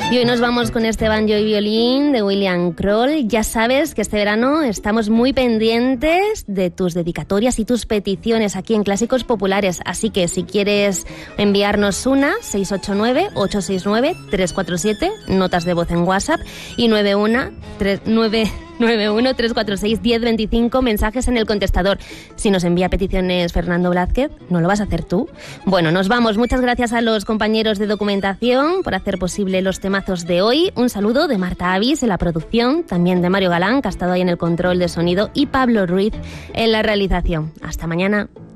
Y hoy nos vamos con este banjo y violín de William Kroll. Ya sabes que este verano estamos muy pendientes de tus dedicatorias y tus peticiones aquí en Clásicos Populares. Así que si quieres enviarnos una, 689-869-347, notas de voz en WhatsApp, y 91-346-1025, mensajes en el contestador. Si nos envía peticiones Fernando Blázquez, ¿no lo vas a hacer tú? Bueno, nos vamos. Muchas gracias a los compañeros de documentación por hacer posible los temazos de hoy. Un saludo de Marta Avis en la producción, también de Mario Galán, que ha estado ahí en el control de sonido, y Pablo Ruiz en la realización. Hasta mañana.